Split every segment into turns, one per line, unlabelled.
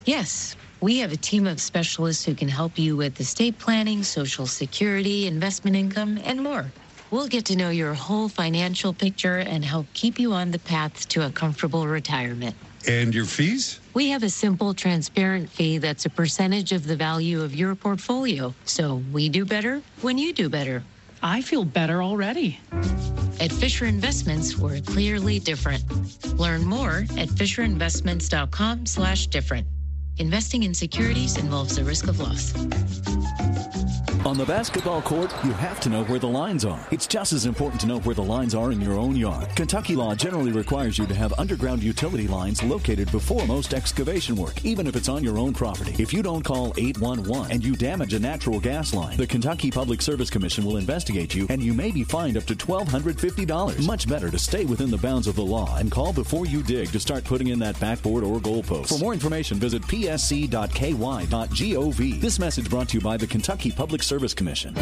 Yes, we have a team of specialists who can help you with estate planning, Social Security, investment income, and more. We'll get to know your whole financial picture and help keep you on the path to a comfortable retirement.
And your fees?
We have a simple, transparent fee that's a percentage of the value of your portfolio. So we do better when you do better.
I feel better already.
At Fisher Investments, we're clearly different. Learn more at FisherInvestments.com/different. Investing in securities involves the risk of loss.
On the basketball court, you have to know where the lines are. It's just as important to know where the lines are in your own yard. Kentucky law generally requires you to have underground utility lines located before most excavation work, even if it's on your own property. If you don't call 811 and you damage a natural gas line, the Kentucky Public Service Commission will investigate you, and you may be fined up to $1,250. Much better to stay within the bounds of the law and call before you dig to start putting in that backboard or goalpost. For more information, visit psc.ky.gov. This message brought to you by the Kentucky Public Service Commission.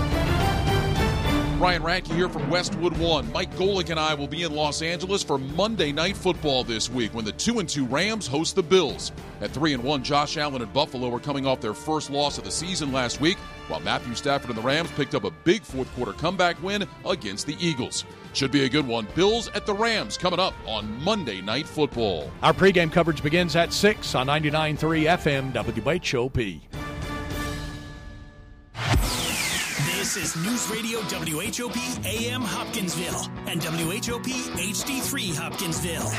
Ryan Radke here from Westwood One. Mike Golick and I will be in Los Angeles for Monday Night Football this week when the 2-2 Rams host the Bills. At 3-1, Josh Allen and Buffalo are coming off their first loss of the season last week, while Matthew Stafford and the Rams picked up a big fourth-quarter comeback win against the Eagles. Should be a good one. Bills at the Rams coming up on Monday Night Football.
Our pregame coverage begins at 6 on 99.3 FM WHOP.
This is News Radio WHOP AM Hopkinsville and WHOP HD3 Hopkinsville.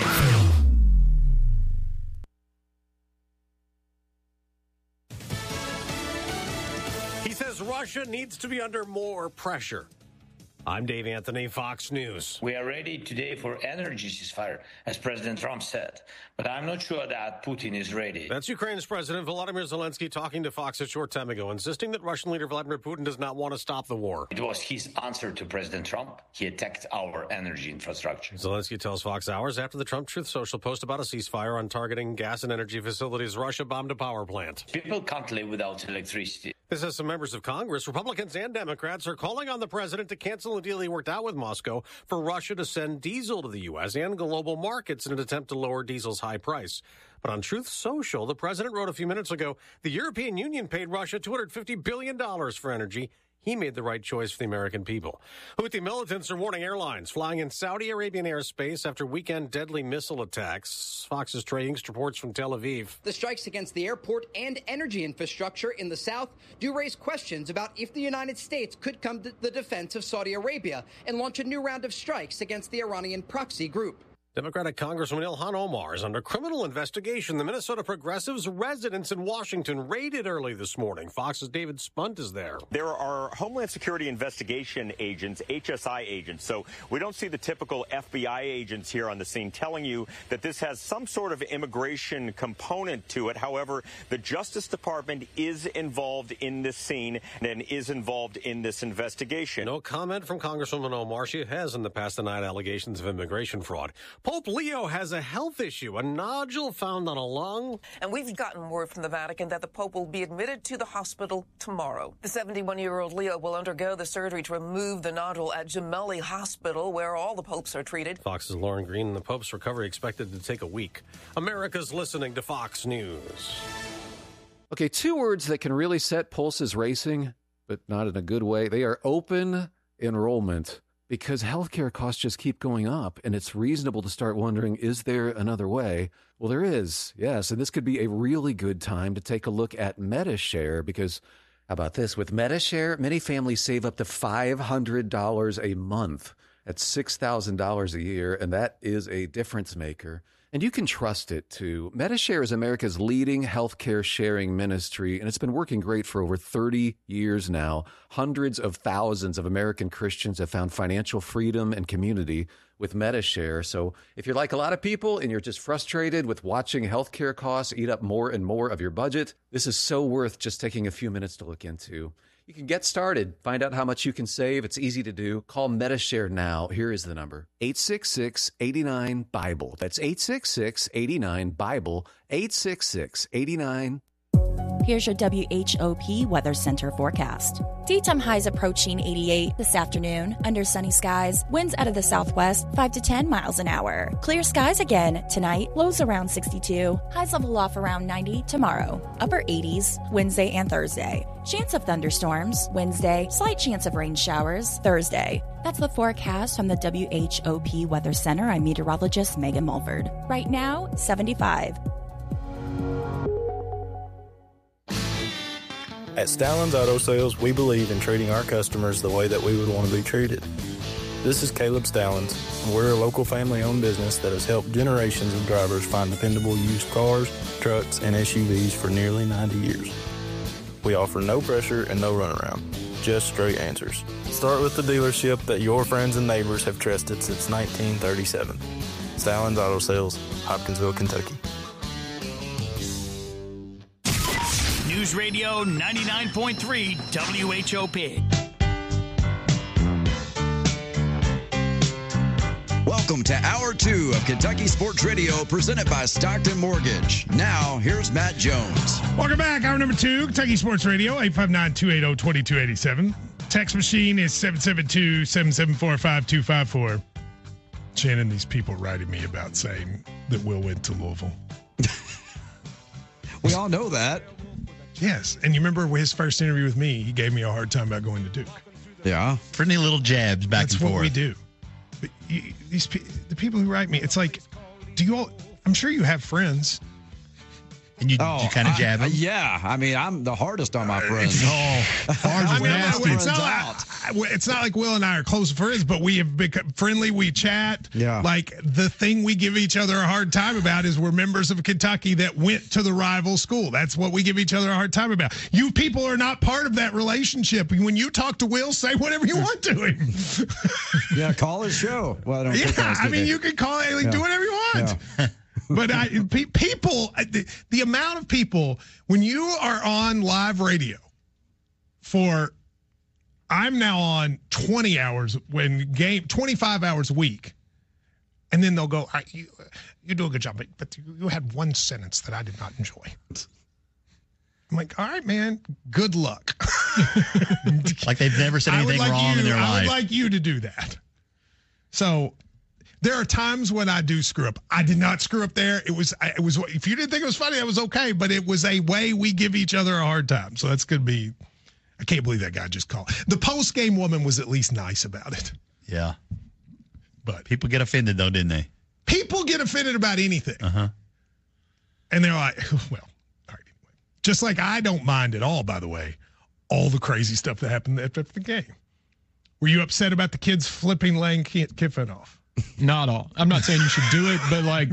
He says Russia needs to be under more pressure. I'm Dave Anthony, Fox News.
We are ready today for energy ceasefire, as President Trump said. But I'm not sure that Putin is ready.
That's Ukraine's President Volodymyr Zelensky talking to Fox a short time ago, insisting that Russian leader Vladimir Putin does not want to stop the war.
It was his answer to President Trump. He attacked our energy infrastructure.
Zelensky tells Fox hours after the Trump Truth Social post about a ceasefire on targeting gas and energy facilities. Russia bombed a power plant.
People can't live without electricity.
This has some members of Congress, Republicans and Democrats, are calling on the president to cancel a deal he worked out with Moscow for Russia to send diesel to the U.S. and global markets in an attempt to lower diesel's high price. But on Truth Social, the president wrote a few minutes ago, the European Union paid Russia $250 billion for energy. He made the right choice for the American people. Houthi militants are warning airlines flying in Saudi Arabian airspace after weekend deadly missile attacks. Fox's Trey Inkst reports from Tel Aviv.
The strikes against the airport and energy infrastructure in the south do raise questions about if the United States could come to the defense of Saudi Arabia and launch a new round of strikes against the Iranian proxy group.
Democratic Congressman Ilhan Omar is under criminal investigation. The Minnesota Progressives' residence in Washington raided early this morning. Fox's David Spunt is there.
There are Homeland Security investigation agents, HSI agents, so we don't see the typical FBI agents here on the scene telling you that this has some sort of immigration component to it. However, the Justice Department is involved in this scene and is involved in this investigation.
No comment from Congresswoman Omar. She has in the past denied allegations of immigration fraud. Pope Leo has a health issue, a nodule found on a lung.
And we've gotten word from the Vatican that the Pope will be admitted to the hospital tomorrow. The 71-year-old Leo will undergo the surgery to remove the nodule at Gemelli Hospital, where all the popes are treated.
Fox's Lauren Green, and the Pope's recovery expected to take a week. America's listening to Fox News.
Okay, two words that can really set pulses racing, but not in a good way. They are open enrollment. Because healthcare costs just keep going up, and it's reasonable to start wondering, is there another way? Well, there is, yes, and this could be a really good time to take a look at Medi-Share, because how about this? With Medi-Share, many families save up to $500 a month. That's $6,000 a year, and that is a difference maker. And you can trust it, too. Medi-Share is America's leading healthcare sharing ministry, and it's been working great for over 30 years now. Hundreds of thousands of American Christians have found financial freedom and community with Medi-Share. So if you're like a lot of people and you're just frustrated with watching healthcare costs eat up more and more of your budget, this is so worth just taking a few minutes to look into. You can get started. Find out how much you can save. It's easy to do. Call Medi-Share now. Here is the number. 866-89-BIBLE. That's 866-89-BIBLE. 866-89
Here's your WHOP Weather Center forecast. Daytime highs approaching 88 this afternoon. Under sunny skies, winds out of the southwest 5 to 10 miles an hour. Clear skies again tonight, lows around 62. Highs level off around 90 tomorrow. Upper 80s Wednesday and Thursday. Chance of thunderstorms Wednesday, slight chance of rain showers Thursday. That's the forecast from the WHOP Weather Center. I'm meteorologist Megan Mulford. Right now, 75.
At Stallings Auto Sales, we believe in treating our customers the way that we would want to be treated. This is Caleb Stallings, and we're a local family-owned business that has helped generations of drivers find dependable used cars, trucks, and SUVs for nearly 90 years. We offer no pressure and no runaround, just straight answers. Start with the dealership that your friends and neighbors have trusted since 1937. Stallings Auto Sales, Hopkinsville, Kentucky.
News Radio 99.3 WHOP.
Welcome to Hour 2 of Kentucky Sports Radio, presented by Stockton Mortgage. Now, here's Matt Jones.
Welcome back. Hour number 2, Kentucky Sports Radio, 859-280-2287. Text machine is 772-774-5254. Shannon, these people writing me about saying that Will went to Louisville.
We all know that.
Yes, and you remember his first interview with me, he gave me a hard time about going to Duke.
Yeah.
Friendly little jabs back and forth.
That's what we do. But the people who write me, it's like, do you all, I'm sure you have friends.
And you kind of jab them?
Yeah. I mean, I'm the hardest on my friends.
It's not like Will and I are close friends, but we have become friendly. We chat.
Yeah.
Like, the thing we give each other a hard time about is we're members of Kentucky that went to the rival school. That's what we give each other a hard time about. You people are not part of that relationship. When you talk to Will, say whatever you want to him.
Yeah, call his show. Well,
you can call it, do whatever you want.
Yeah.
But people, the amount of people, when you are on live radio I'm now on 20 hours 25 hours a week. And then they'll go, you do a good job, but you had one sentence that I did not enjoy. I'm like, all right, man, good luck.
Like they've never said anything wrong in their life.
I would like you to do that. So there are times when I do screw up. I did not screw up there. It was if you didn't think it was funny, that was okay, but it was a way we give each other a hard time. So that's going to be, I can't believe that guy just called. The post-game woman was at least nice about it.
Yeah.
But
people get offended though, didn't they?
People get offended about anything.
Uh-huh.
And they're like, well, all right, anyway. Just like I don't mind at all, by the way, all the crazy stuff that happened after the game. Were you upset about the kids flipping Lane Kiffin off?
Not at all. I'm not saying you should do it, but like,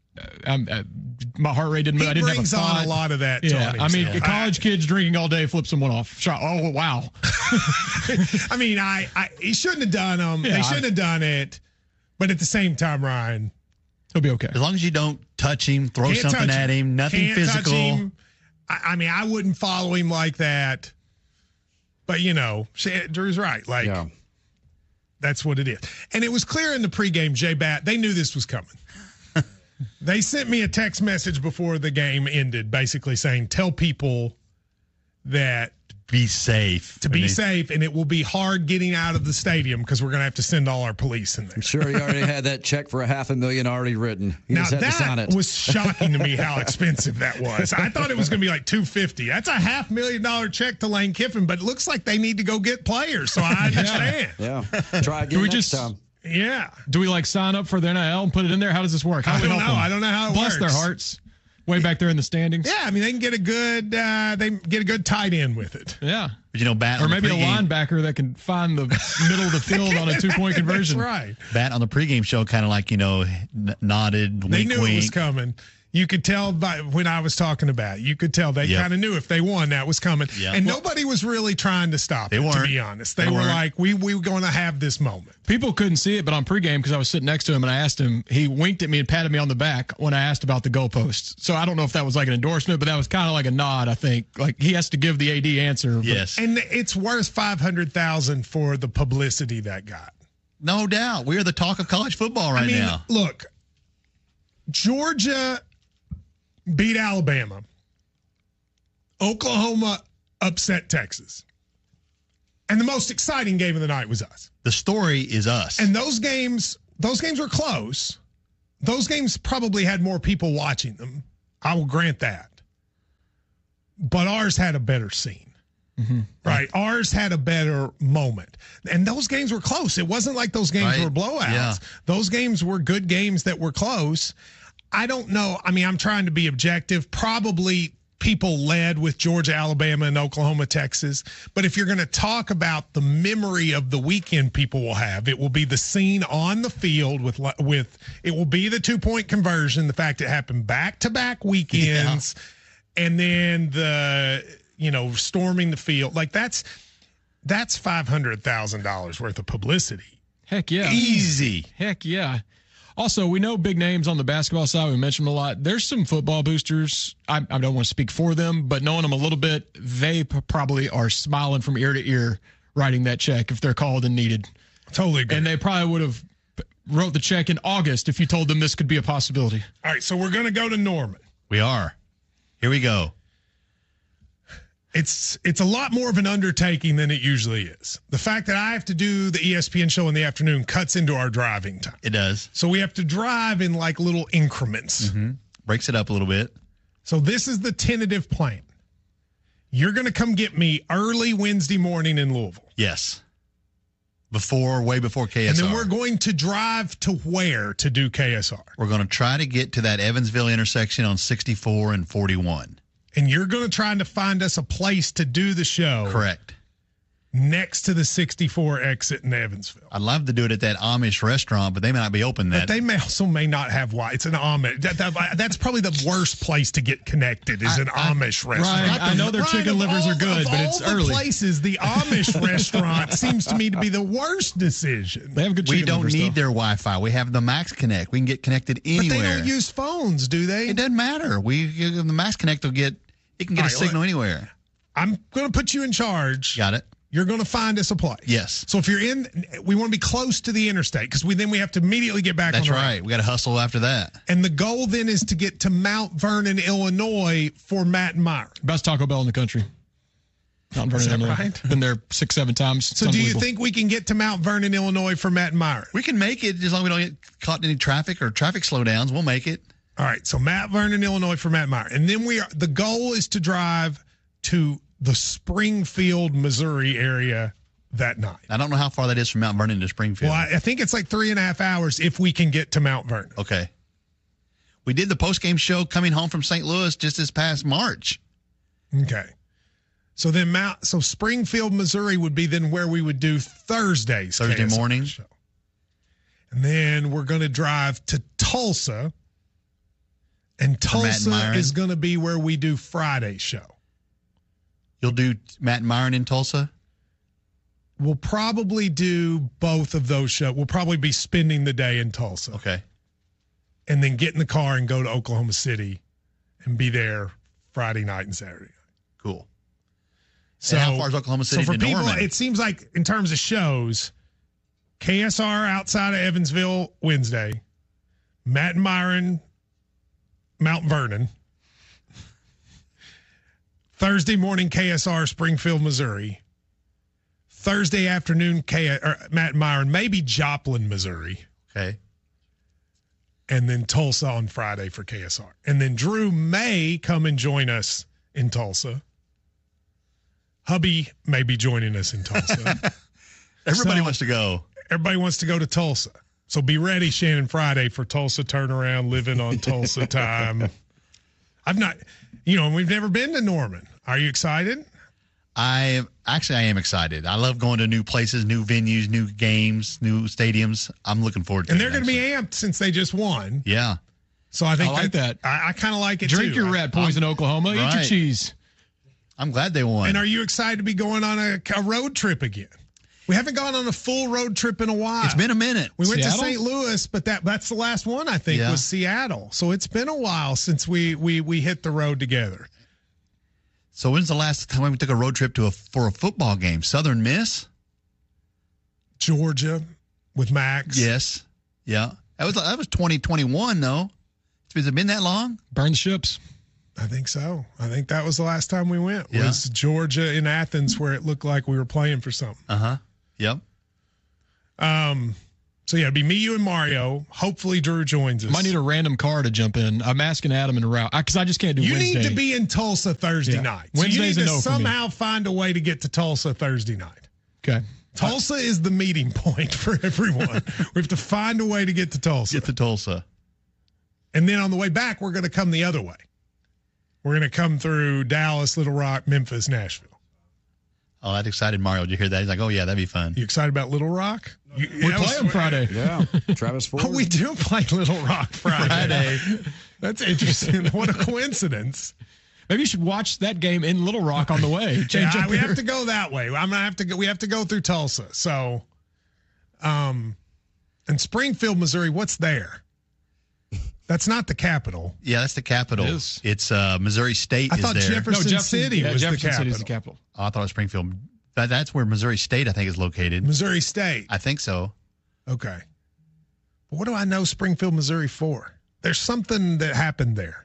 my heart rate didn't move. I didn't have a thought.
On a lot of that.
Yeah, I mean, college kids drinking all day flip someone off. Oh wow.
I mean, he shouldn't have done them.
Yeah,
they shouldn't have done it. But at the same time, Ryan,
he'll be okay
as long as you don't touch him, throw something at him, nothing physical.
I mean, I wouldn't follow him like that. But Drew's right. Like. Yeah. That's what it is. And it was clear in the pregame, J-Bat, they knew this was coming. They sent me a text message before the game ended, basically saying, tell people that
be safe.
To be safe, and it will be hard getting out of the stadium because we're going to have to send all our police in there.
I'm sure he already had that check for $500,000 already written. He
now,
just had to sign
that
it.
was shocking to me how expensive that was. I thought it was going to be like $250,000. That's a $500,000 check to Lane Kiffin, but it looks like they need to go get players, so I understand.
Yeah. Try again next time.
Yeah.
Do we sign up for the NIL and put it in there? How does this work?
I don't know. I don't know how it
works. Bless their hearts. Way back there in the standings.
Yeah, I mean they can get a good tight end with it.
Yeah,
but Bat
or maybe a linebacker that can find the middle of the field on a 2-point conversion.
That's right.
Bat on the pregame show kind of nodded.
They knew
wink.
It was coming. You could tell by when I was talking about it. You could tell they kind of knew if they won that was coming. Yep. And nobody was really trying to stop it, to be honest. They were like, we were going to have this moment.
People couldn't see it, but on pregame, because I was sitting next to him and I asked him, he winked at me and patted me on the back when I asked about the goalposts. So I don't know if that was like an endorsement, but that was kind of like a nod, I think. Like he has to give the AD answer.
Yes.
And it's worth $500,000 for the publicity that got.
No doubt. We're the talk of college football right now.
Look, Georgia beat Alabama Oklahoma upset Texas. And the most exciting game of the night was us.
The story is us.
And those games were close. Those games probably had more people watching them. I will grant that. But ours had a better scene. Mm-hmm. Right? Ours had a better moment. And those games were close. It wasn't like those games were blowouts. Yeah. Those games were good games that were close. I don't know. I mean, I'm trying to be objective. Probably people led with Georgia, Alabama, and Oklahoma, Texas. But if you're going to talk about the memory of the weekend people will have, it will be the scene on the field with it will be the 2-point conversion, the fact it happened back-to-back weekends, and then the, storming the field. Like that's $500,000 worth of publicity.
Heck yeah.
Easy.
Heck yeah. Also, we know big names on the basketball side. We mentioned them a lot. There's some football boosters. I don't want to speak for them, but knowing them a little bit, they probably are smiling from ear to ear writing that check if they're called and needed.
Totally agree.
And they probably would have wrote the check in August if you told them this could be a possibility.
All right, so we're going to go to Norman.
We are. Here we go.
It's a lot more of an undertaking than it usually is. The fact that I have to do the ESPN show in the afternoon cuts into our driving time.
It does.
So we have to drive in like little increments.
Mm-hmm. Breaks it up a little bit.
So this is the tentative plan. You're going to come get me early Wednesday morning in Louisville.
Yes. Way before KSR.
And then we're going to drive to where to do KSR?
We're going to try to get to that Evansville intersection on 64 and 41.
And you're going to try to find us a place to do the show.
Correct.
Next to the 64 exit in Evansville.
I'd love to do it at that Amish restaurant, but they may not be open that.
But they may not have Wi-Fi. It's an Amish. That's probably the worst place to get connected is an Amish restaurant.
Right. I know their chicken livers are good, but it's early.
Of all the places, the Amish restaurant seems to me to be the worst decision.
They have good chicken livers.
We don't need their Wi-Fi. We have the Max Connect. We can get connected anywhere.
But they don't use phones, do they?
It doesn't matter. The Max Connect will get a signal anywhere.
I'm going to put you in charge.
Got it.
You're going to find us a place.
Yes.
So if you're we want to be close to the interstate because we have to immediately get back on the road.
That's right. We got to hustle after that.
And the goal then is to get to Mount Vernon, Illinois for Matt and Myron.
Best Taco Bell in the country. Mount Vernon, Illinois. Right? Been there 6-7 times.
So do you think we can get to Mount Vernon, Illinois for Matt and Myron?
We can make it as long as we don't get caught in any traffic or traffic slowdowns. We'll make it.
All right. So Mount Vernon, Illinois for Matt and Myron. And then the goal is to drive to the Springfield, Missouri area that night.
I don't know how far that is from Mount Vernon to Springfield.
Well, I think it's like 3.5 hours if we can get to Mount Vernon.
Okay. We did the post-game show coming home from St. Louis just this past March.
Okay. So then Springfield, Missouri would be then where we would do Thursday
morning
show. And then we're going to drive to Tulsa. And Tulsa is going to be where we do Friday's show.
You'll do Matt and Myron in Tulsa?
We'll probably do both of those shows. We'll probably be spending the day in Tulsa.
Okay.
And then get in the car and go to Oklahoma City and be there Friday night and Saturday night.
Cool. So and how far is Oklahoma City
to
Norman?
People, it seems like in terms of shows, KSR outside of Evansville Wednesday, Matt and Myron, Mount Vernon, Thursday morning KSR Springfield, Missouri, Thursday afternoon Matt and Myron, maybe Joplin, Missouri.
Okay.
And then Tulsa on Friday for KSR. And then Drew may come and join us in Tulsa. Hubby may be joining us in Tulsa.
Everybody wants to go.
Everybody wants to go to Tulsa. So be ready, Shannon, Friday for Tulsa turnaround, living on Tulsa time. We've never been to Norman. Are you excited?
I am excited. I love going to new places, new venues, new games, new stadiums. I'm looking forward to it.
And they're going to be amped since they just won.
Yeah.
So I think
I like that.
I kind of like it
Drink
too.
your rat poison, Oklahoma. Eat your cheese.
I'm glad they won.
And are you excited to be going on a road trip again? We haven't gone on a full road trip in a while.
It's been a minute.
We went to St. Louis, but that's the last one, I think, was Seattle. So it's been a while since we hit the road together.
So when's the last time we took a road trip for a football game? Southern Miss?
Georgia with Max.
Yes. Yeah. That was 2021, though. Has it been that long?
Burn the ships.
I think so. I think that was the last time we went. Yeah. Was Georgia in Athens, where it looked like we were playing for something.
Yep.
So yeah, it'd be me, you, and Mario. Hopefully Drew joins us.
Might need a random car to jump in. I'm asking Adam in a route because I just can't do Wednesday.
You need to be in Tulsa Thursday night. So you need to somehow find a way to get to Tulsa Thursday night.
Okay.
Tulsa is the meeting point for everyone. We have to find a way to get to Tulsa.
Get to Tulsa.
And then on the way back, we're going to come the other way. We're going to come through Dallas, Little Rock, Memphis, Nashville.
Oh, that excited Mario. Did you hear that? He's like, oh, yeah, that'd be fun.
You excited about Little Rock?
We play on Friday.
Yeah. Travis Ford.
Oh, we do play Little Rock Friday. That's interesting. What a coincidence.
Maybe you should watch that game in Little Rock on the way.
We have to go that way. We have to go through Tulsa. So, in Springfield, Missouri, what's there? That's not the capital.
Yeah, that's the capital.
It is.
It's Missouri State.
I thought Jefferson City was the capital.
Oh, I thought it was Springfield. That's where Missouri State, I think, is located.
Missouri State.
I think so.
Okay. But what do I know Springfield, Missouri for? There's something that happened there.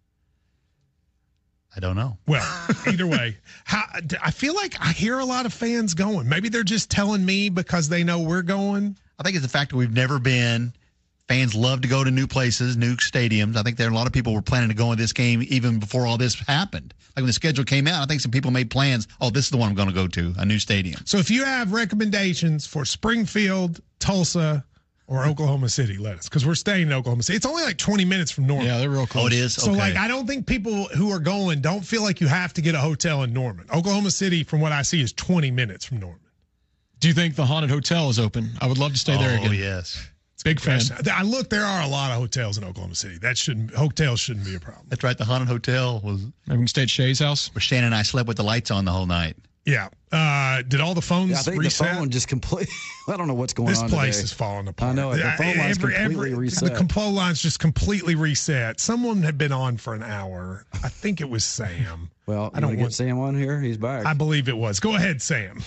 I don't know.
Well, either way, I feel like I hear a lot of fans going. Maybe they're just telling me because they know we're going.
I think it's the fact that we've never been. Fans love to go to new places, new stadiums. I think there are a lot of people were planning to go in this game even before all this happened. Like when the schedule came out, I think some people made plans. Oh, this is the one I'm going to go to, a new stadium.
So if you have recommendations for Springfield, Tulsa, or Oklahoma City, let us. Because we're staying in Oklahoma City. It's only like 20 minutes from Norman.
Yeah, they're real close.
Oh, it is?
So,
okay.
I don't think people who are going don't feel like you have to get a hotel in Norman. Oklahoma City, from what I see, is 20 minutes from Norman.
Do you think the Haunted Hotel is open? I would love to stay there again.
Oh, yes.
Big fan.
I look, there are a lot of hotels in Oklahoma City. Hotels shouldn't be a problem.
That's right. The Haunted Hotel was.
Maybe we can stay at Shay's house.
Where Shannon and I slept with the lights on the whole night.
Yeah. Did all the phones
I think
reset?
the phone just completely. I don't know what's going on.
This place
today.
is falling apart.
I know it. The phone line's completely reset.
The phone line's just completely reset. Someone had been on for an hour. I think it was Sam.
Well, I don't get Sam on here. He's back.
I believe it was. Go ahead, Sam.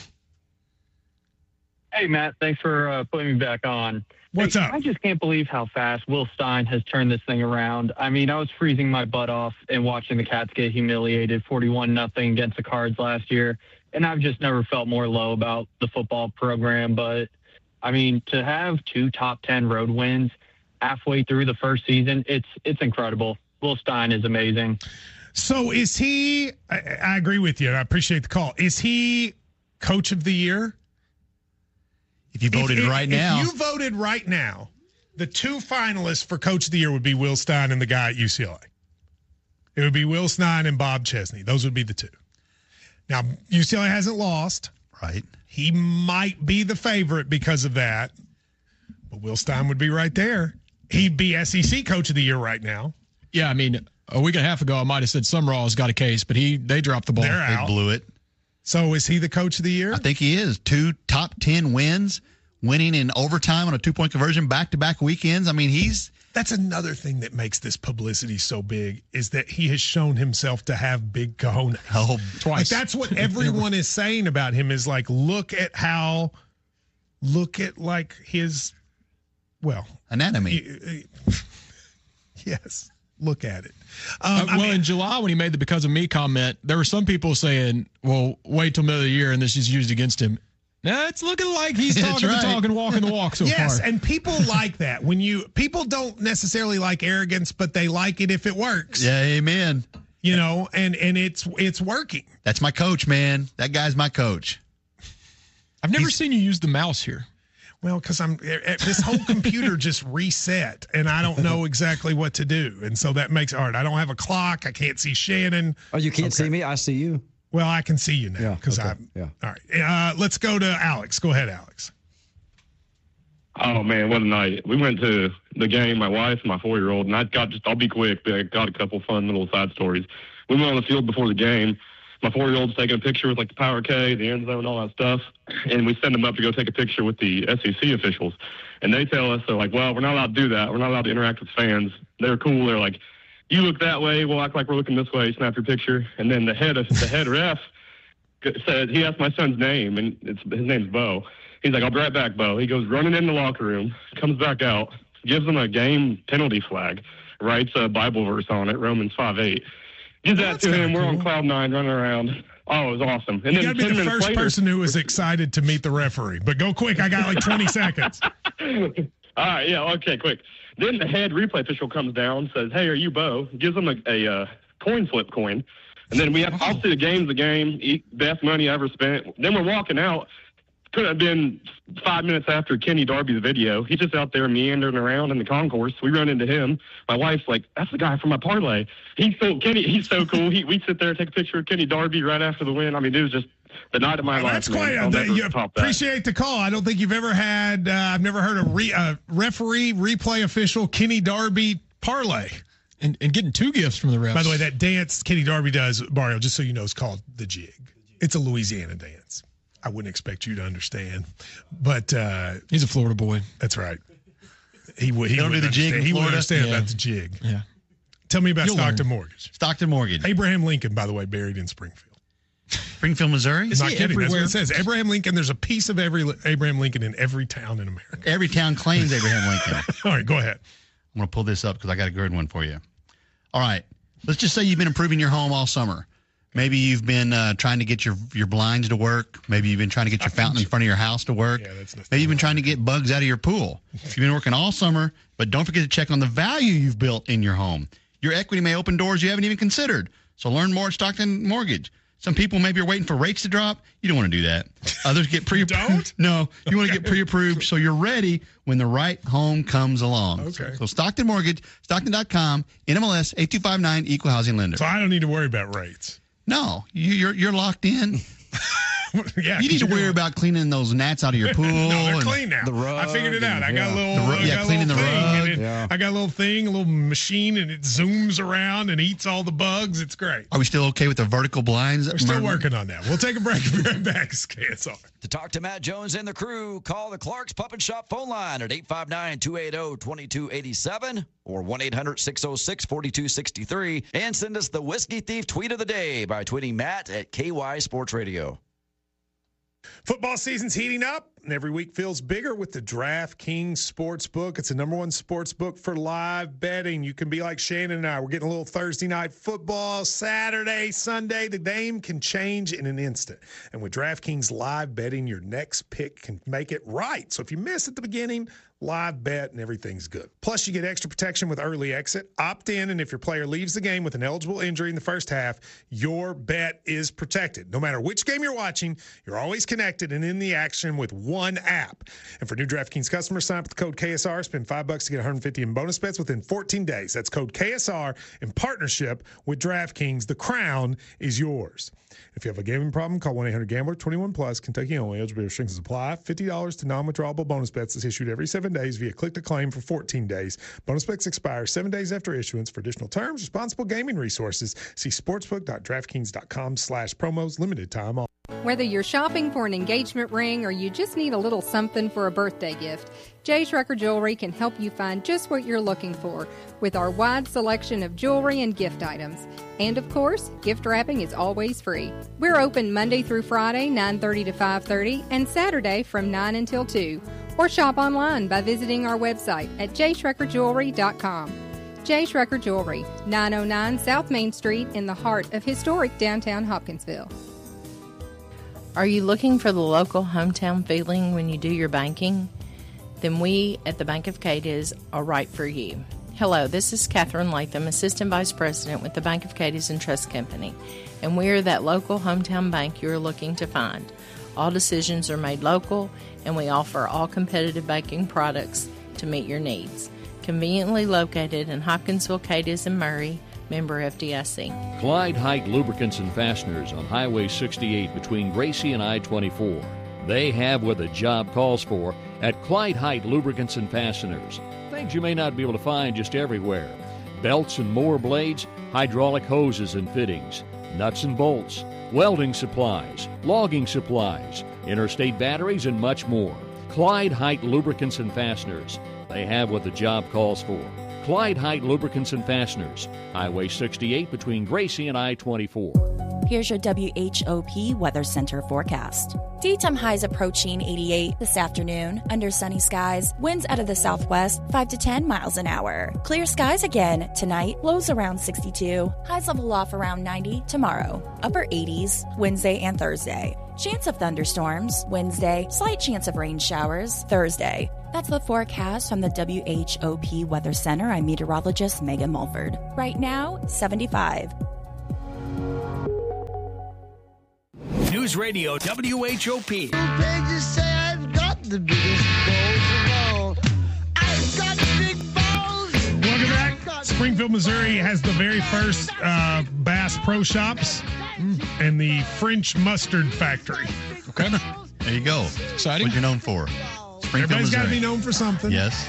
Hey, Matt. Thanks for putting me back on.
What's up?
I just can't believe how fast Will Stein has turned this thing around. I mean, I was freezing my butt off and watching the Cats get humiliated 41-0 against the Cards last year, and I've just never felt more low about the football program. But, I mean, to have 2 top 10 road wins halfway through the first season, it's incredible. Will Stein is amazing.
So is he – I agree with you, and I appreciate the call. Is he Coach of the Year?
If you voted right now.
If you voted right now, the 2 finalists for Coach of the Year would be Will Stein and the guy at UCLA. It would be Will Stein and Bob Chesney. Those would be the 2. Now, UCLA hasn't lost.
Right.
He might be the favorite because of that. But Will Stein would be right there. He'd be SEC Coach of the Year right now.
Yeah, I mean, a week and a half ago, I might have said Summerall's got a case, but they dropped the ball.
They're out.
They blew it.
So is he the Coach of the Year?
I think he is. 2 top 10 wins, winning in overtime on a 2-point conversion, back-to-back weekends. I mean,
that's another thing that makes this publicity so big is that he has shown himself to have big cojones.
Oh,
twice. Like that's what everyone is saying about him is like, look at like his,
anatomy.
Yes. Look at it.
In July, when he made the "because of me" comment, there were some people saying, well, wait till middle of the year and this is used against him. Now it's looking like he's talking the talk and walking the walk so far.
Yes, and people like that. People don't necessarily like arrogance, but they like it if it works.
Yeah, amen.
You know, and it's working.
That's my coach, man. That guy's my coach.
I've never seen you use the mouse here.
Well, because this whole computer just reset, and I don't know exactly what to do, and so that makes it hard. I don't have a clock. I can't see Shannon.
Oh, you can't see me? I see you.
Well, I can see you now because All right. Let's go to Alex. Go ahead, Alex.
Oh man, what a night! We went to the game. My wife and my 4-year-old, and I'll be quick. But I got a couple fun little side stories. We went on the field before the game. My 4-year-old's taking a picture with like the Power K, the end zone, all that stuff. And we send them up to go take a picture with the SEC officials. And they tell us, they're like, well, we're not allowed to do that. We're not allowed to interact with fans. They're cool. They're like, you look that way, we'll act like we're looking this way, snap your picture. And then the head ref said, he asked my son's name, and his name's Bo. He's like, I'll be right back, Bo. He goes running in the locker room, comes back out, gives them a game penalty flag, writes a Bible verse on it, Romans 5:8. Gives that to him. We're on cloud 9 running around. Oh, it was awesome. And
you got to be the first person who was excited to meet the referee. But go quick. I got like 20 seconds.
All right. Yeah. Okay, quick. Then the head replay official comes down, says, "Hey, are you Bo?" Gives him a coin flip coin. And then I'll see the game's the game, best money I ever spent. Then we're walking out. Could have been 5 minutes after Kenny Darby's video. He's just out there meandering around in the concourse. We run into him. My wife's like, "That's the guy from my parlay." He's so cool. We sit there and take a picture of Kenny Darby right after the win. I mean, it was just the night of my life.
That's quite. Appreciate the call. I don't think you've ever had. I've never heard a referee, replay official, Kenny Darby parlay.
And getting 2 gifts from the refs.
By the way, that dance Kenny Darby does, Mario, just so you know, is called the jig. It's a Louisiana dance. I wouldn't expect you to understand, but
he's a Florida boy.
That's right. He would. He
don't do the jig.
He would understand about the jig.
Yeah.
Tell me about Stockton Mortgage.
Stockton Mortgage.
Abraham Lincoln, by the way, buried in Springfield.
Springfield, Missouri.
Not kidding. Everywhere? That's what it says. Abraham Lincoln. There's a piece of every Abraham Lincoln in every town in America.
Every town claims Abraham Lincoln.
All right, go ahead.
I'm going to pull this up because I got a good one for you. All right. Let's just say you've been improving your home all summer. Maybe you've been trying to get your blinds to work. Maybe you've been trying to get your fountain in front of your house to work.
Yeah,
Maybe you've been trying to get bugs out of your pool. You've been working all summer, but don't forget to check on the value you've built in your home. Your equity may open doors you haven't even considered. So learn more at Stockton Mortgage. Some people maybe are waiting for rates to drop. You don't want to do that. Others get pre-approved. No, you want to get pre-approved so you're ready when the right home comes along.
Okay.
So Stockton Mortgage, Stockton.com, NMLS 8259, Equal Housing Lender.
So I don't need to worry about rates.
No, you're locked in.
Yeah,
you need to worry about cleaning those gnats out of your pool.
No, they're clean now.
The rug.
I figured it out. I got a little
cleaning the rug.
I got a little thing, a little machine, and it zooms around and eats all the bugs. It's great.
Are we still okay with the vertical blinds?
We're still working on that. We'll take a break and be right back. It's KSR.
To talk to Matt Jones and the crew, call the Clark's Pup and Shop phone line at 859-280-2287 or 1-800-606-4263 and send us the Whiskey Thief tweet of the day by tweeting Matt at KY Sports Radio.
Football season's heating up, and every week feels bigger with the DraftKings Sportsbook. It's the #1 sportsbook for live betting. You can be like Shannon and I. We're getting a little Thursday night football, Saturday, Sunday. The game can change in an instant. And with DraftKings live betting, your next pick can make it right. So if you miss at the beginning, live bet and everything's good. Plus, you get extra protection with early exit. Opt in, and if your player leaves the game with an eligible injury in the first half, your bet is protected. No matter which game you're watching, you're always connected and in the action with one app. And for new DraftKings customers, sign up with the code KSR. Spend $5 to get $150 in bonus bets within 14 days. That's code KSR in partnership with DraftKings. The crown is yours. If you have a gambling problem, call 1-800-GAMBLER. 21 plus, Kentucky only. Eligibility restrictions apply. $50 to non-withdrawable bonus bets is issued every 7 days via click-to-claim for 14 days. Bonus bets expire 7 days after issuance. For additional terms, responsible gaming resources, see sportsbook.draftkings.com/promos. Limited time on.
Whether you're shopping for an engagement ring or you just need a little something for a birthday gift, Jay Schrecker Jewelry can help you find just what you're looking for with our wide selection of jewelry and gift items. And of course, gift wrapping is always free. We're open Monday through Friday, 9:30 to 5:30, and Saturday from 9 until 2. Or shop online by visiting our website at jschreckerjewelry.com. Jay Schrecker Jewelry, 909 South Main Street in the heart of historic downtown Hopkinsville.
Are you looking for the local hometown feeling when you do your banking? Then we at the Bank of Cadiz are right for you. Hello, this is Catherine Latham, Assistant Vice President with the Bank of Cadiz and Trust Company, and we are that local hometown bank you're looking to find. All decisions are made local, and we offer all competitive banking products to meet your needs. Conveniently located in Hopkinsville, Cadiz, and Murray, member FDIC.
Clyde Height Lubricants and Fasteners on Highway 68 between Gracie and I-24. They have what the job calls for at Clyde Height Lubricants and Fasteners. Things you may not be able to find just everywhere. Belts and mower blades, hydraulic hoses and fittings, nuts and bolts, welding supplies, logging supplies, interstate batteries, and much more. Clyde Height Lubricants and Fasteners. They have what the job calls for. Clyde Height Lubricants and Fasteners, Highway 68 between Gracie and I-24.
Here's your WHOP Weather Center forecast. Daytime highs approaching 88 this afternoon. Under sunny skies, winds out of the southwest 5 to 10 miles an hour. Clear skies again tonight, lows around 62. Highs level off around 90 tomorrow. Upper 80s Wednesday and Thursday. Chance of thunderstorms Wednesday, slight chance of rain showers Thursday. That's the forecast from the WHOP Weather Center. I'm meteorologist Megan Mulford. Right now, 75.
News Radio WHOP.
Pages say I've got the biggest balls of all. I've got big balls.
Welcome back. Springfield, Missouri has the very first Bass Pro Shops and the French Mustard Factory.
Okay. There you go.
Exciting.
What you're known for.
Everybody's got to be known for something.
Yes.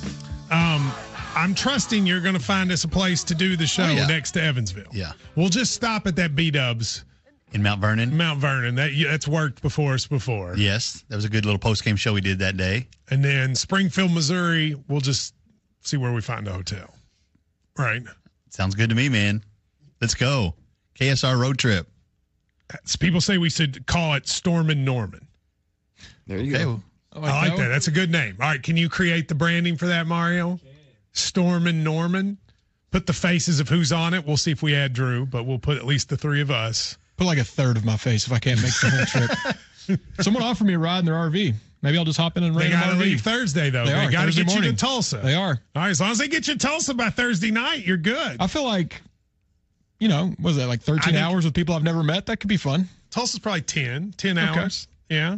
I'm trusting you're going to find us a place to do the show next to Evansville.
Yeah.
We'll just stop at that B-Dubs.
In Mount Vernon?
Mount Vernon. That's worked before us before.
Yes. That was a good little post-game show we did that day.
And then Springfield, Missouri, we'll just see where we find a hotel. Right.
Sounds good to me, man. Let's go. KSR road trip.
People say we should call it Stormin' Norman.
There you go.
I like that. That's a good name. All right. Can you create the branding for that, Mario? Stormin' Norman. Put the faces of who's on it. We'll see if we add Drew, but we'll put at least the three of us.
Put like a third of my face if I can't make the whole trip. Someone offered me a ride in their RV. Maybe I'll just hop in and rent an RV.
They got to leave Thursday, though. They got to get you to Tulsa.
They are.
All right, as long as they get you to Tulsa by Thursday night, you're good.
I feel like, was that like 13 hours with people I've never met? That could be fun.
Tulsa's probably 10 hours. Yeah.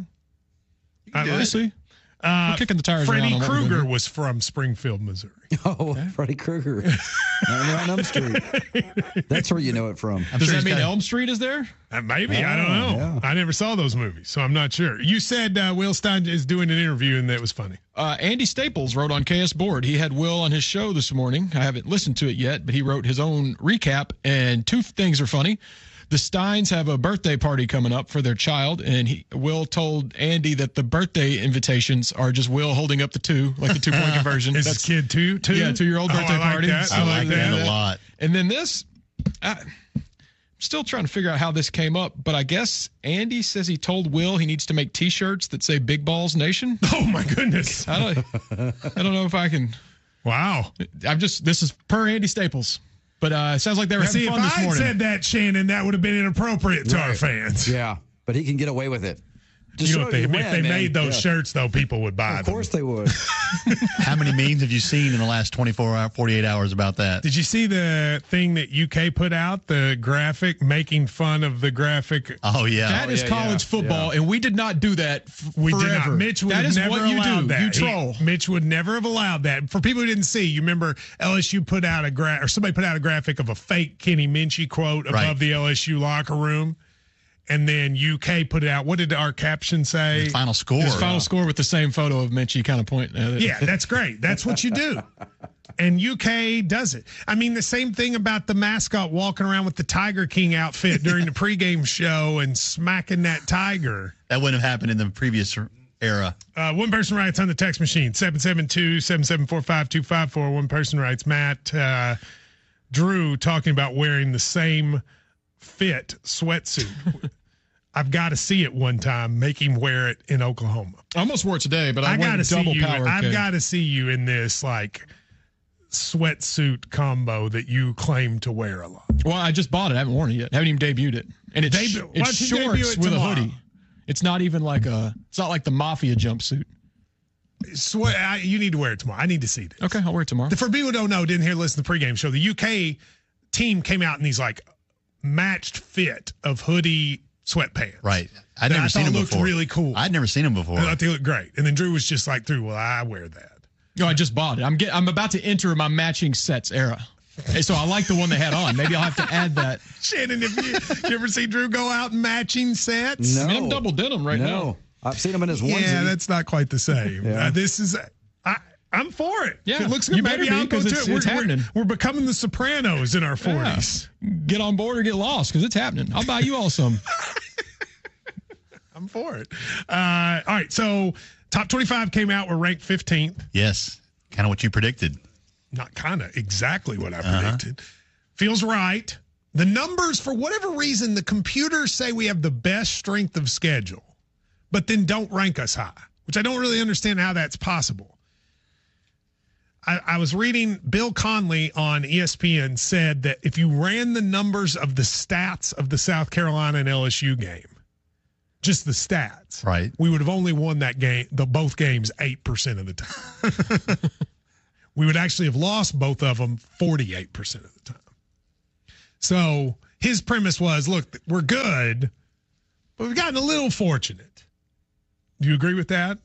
Let's see. We're kicking the tires around.
Freddy Krueger was from Springfield, Missouri.
Oh, Freddy Krueger. On Elm Street. That's where you know it from.
Does that mean Elm Street is there?
Maybe. I don't know. Yeah. I never saw those movies, so I'm not sure. You said Will Stein is doing an interview, and that was funny.
Andy Staples wrote on KS Board. He had Will on his show this morning. I haven't listened to it yet, but he wrote his own recap, and two things are funny. The Steins have a birthday party coming up for their child, and Will told Andy that the birthday invitations are just Will holding up the two, like the 2-point conversion.
Is this kid two?
Yeah, 2-year-old birthday party.
That.
I like that a lot.
And then this, I'm still trying to figure out how this came up, but I guess Andy says he told Will he needs to make T-shirts that say Big Balls Nation.
Oh, my goodness.
I don't know if I can.
Wow.
This is per Andy Staples. But it sounds like they were having fun this morning.
If I had said that, Shannon, that would have been inappropriate to our fans.
Yeah, but he can get away with it.
If they made those shirts, though, people would buy them.
Of course they would.
How many memes have you seen in the last 48 hours about that?
Did you see the thing that UK put out, the graphic, making fun of the graphic?
Oh, yeah.
That is college football, and we did not do that
We
forever.
did not. Mitch would have never allowed that.
You troll.
Mitch would never have allowed that. For people who didn't see, you remember LSU put out or somebody put out a graphic of a fake Kenny Minchie quote above the LSU locker room. And then UK put it out. What did our caption say?
His final score.
His final score with the same photo of Minchie kind of pointing at it.
Yeah, that's great. That's what you do. And UK does it. I mean, the same thing about the mascot walking around with the Tiger King outfit during the pregame show and smacking that tiger.
That wouldn't have happened in the previous era.
One person writes on the text machine, 772-774-5254. One person writes, Matt, Drew talking about wearing the same fit sweatsuit. I've got to see it one time, make him wear it in Oklahoma.
I almost wore it today, but I
got to
double
see you.
power.
I've got to see you in this like sweatsuit combo that you claim to wear a lot.
Well, I just bought it. I haven't worn it yet. I haven't even debuted it. And it's shorts with a hoodie. It's not even like it's not like the Mafia jumpsuit.
You need to wear it tomorrow. I need to see this.
Okay, I'll wear it tomorrow.
For people who don't know, didn't hear listen to the pregame show, the UK team came out in these like matched fit of hoodie sweatpants.
Right. I'd never seen them before.
Looked really cool.
I'd never seen them before.
I thought they looked great. And then Drew was just like, well, I wear that.
No, I just bought it. I'm about to enter my matching sets era. So I like the one they had on. Maybe I'll have to add that.
Shannon, you ever see Drew go out in matching sets?
No.
I mean, I'm double denim right now.
I've seen him in his onesie.
Yeah, that's not quite the same.
Yeah.
This is... I'm for it.
Yeah,
it looks good. Maybe I'll go to it.
It's happening.
We're becoming the Sopranos in our 40s.
Yeah. Get on board or get lost because it's happening. I'll buy you all some.
I'm for it. All right, so top 25 came out. We're ranked 15th.
Yes, kind of what you predicted.
Not kind of, exactly what I predicted. Feels right. The numbers, for whatever reason, the computers say we have the best strength of schedule, but then don't rank us high, which I don't really understand how that's possible. I was reading Bill Conley on ESPN said that if you ran the numbers of the stats of the South Carolina and LSU game, just the stats,
right,
we would have only won that game, both games, 8% of the time. We would actually have lost both of them 48% of the time. So his premise was, look, we're good, but we've gotten a little fortunate. Do you agree with that?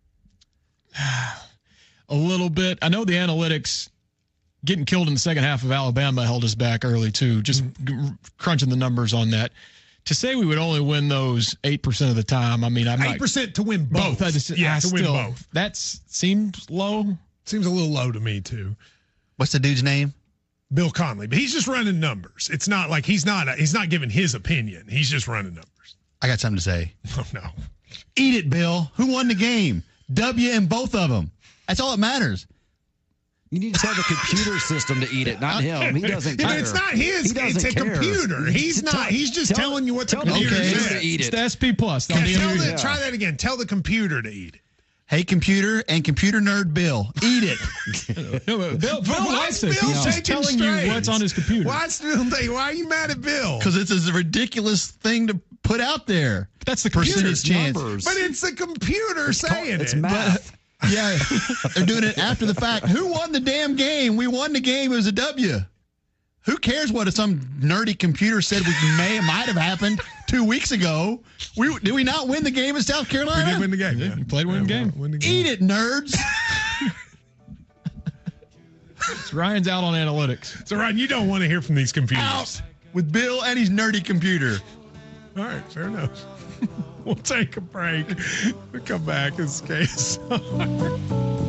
A little bit. I know the analytics getting killed in the second half of Alabama held us back early too, just crunching the numbers on that. To say we would only win those 8% of the time, I mean, I'm
8% to win both.
Win both. That seems low.
Seems a little low to me too.
What's the dude's name?
Bill Conley, but he's just running numbers. It's not like he's not giving his opinion. He's just running numbers.
I got something to say.
Oh no.
Eat it, Bill. Who won the game? W in both of them. That's all that matters.
You need to tell the computer system to eat it, not him. He doesn't care.
But it's not his. It's a computer. He's not. He's just telling you what the computer says.
To eat it. It's the SP Plus.
Try that again. Tell the computer to eat it.
Hey, computer and computer nerd Bill, eat it.
Bill likes it. He's just telling you what's on his computer.
Why are you mad at Bill?
Because it's a ridiculous thing to put out there.
But that's the
percentage chance.
Numbers.
But it's the computer saying it.
It's math.
Yeah, they're doing it after the fact. Who won the damn game? We won the game. It was a W. Who cares what some nerdy computer said might have happened 2 weeks ago? Did we not win the game in South Carolina?
We did win the game. Yeah.
You played win the game.
Eat it, nerds.
Ryan's out on analytics.
So, Ryan, you don't want to hear from these computers.
Out with Bill and his nerdy computer.
All right, fair enough. We'll take a break. We'll come back. It's KSR.